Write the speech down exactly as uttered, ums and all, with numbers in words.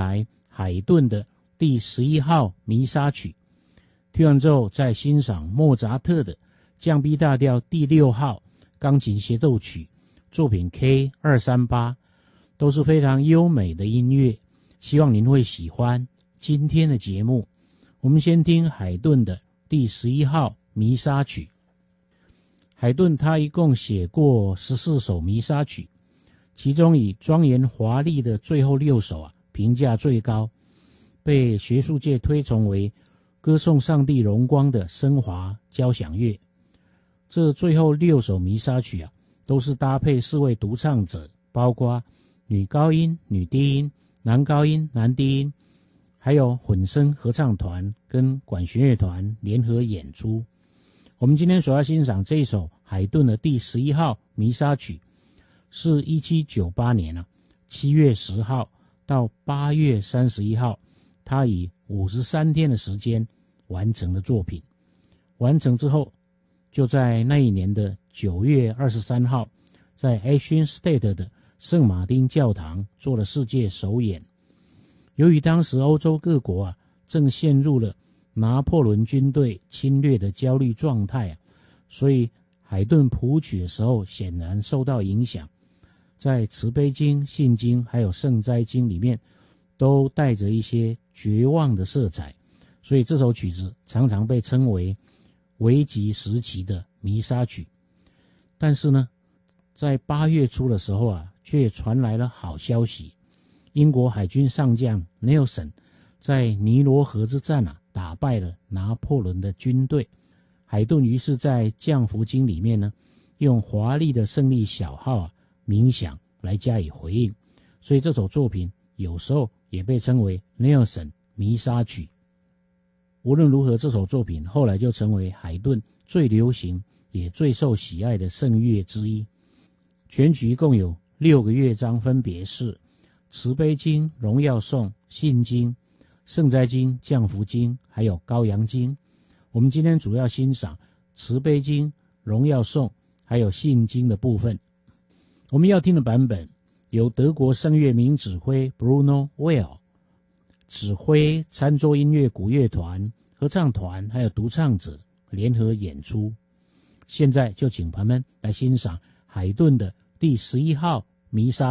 来海顿的第十一号弥撒曲，听完之后再欣赏莫扎特的降 B 大调第六号钢琴协奏曲作品 K 二三八，都是非常优美的音乐，希望您会喜欢今天的节目。我们先听海顿的第十一号弥撒曲。海顿他一共写过十四首弥撒曲，其中以庄严华丽的最后六首啊评价最高，被学术界推崇为歌颂上帝荣光的升华交响乐。这最后六首弥撒曲啊，都是搭配四位独唱者，包括女高音、女低音、男高音、男低音，还有混声合唱团跟管弦乐团联合演出。我们今天所要欣赏这一首海顿的第十一号弥撒曲，是一七九八年啊七月十号到八月三十一号，他以五十三天的时间完成的作品。完成之后，就在那一年的九月二十三号，在 Ashen State 的圣马丁教堂做了世界首演。由于当时欧洲各国啊正陷入了拿破仑军队侵略的焦虑状态啊，所以海顿谱曲的时候显然受到影响，在慈悲经、信经还有圣斋经里面都带着一些绝望的色彩，所以这首曲子常常被称为危急时期的弥撒曲。但是呢，在八月初的时候啊，却传来了好消息，英国海军上将 Nelson 在尼罗河之战啊打败了拿破仑的军队。海顿于是在降福经里面呢，用华丽的胜利小号啊冥想来加以回应，所以这首作品有时候也被称为 Nelson 弥撒曲。无论如何，这首作品后来就成为海顿最流行也最受喜爱的圣乐之一。全曲一共有六个乐章，分别是慈悲经、荣耀颂、信经、圣斋经、降福经还有羔羊经。我们今天主要欣赏慈悲经、荣耀颂还有信经的部分。我们要听的版本由德国圣乐名指挥 Bruno Well 指挥餐桌音乐古乐团、合唱团还有独唱者联合演出。现在就请朋友们来欣赏海顿的第十一号弥撒